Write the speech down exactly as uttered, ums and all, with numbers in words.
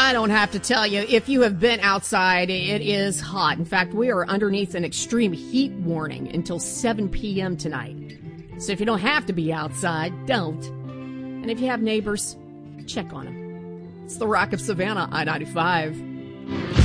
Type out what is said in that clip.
I don't have to tell you, if you have been outside, it is hot. In fact, we are underneath an extreme heat warning until seven p.m. tonight. So if you don't have to be outside, don't. And if you have neighbors, check on them. It's the Rock of Savannah, I ninety-five.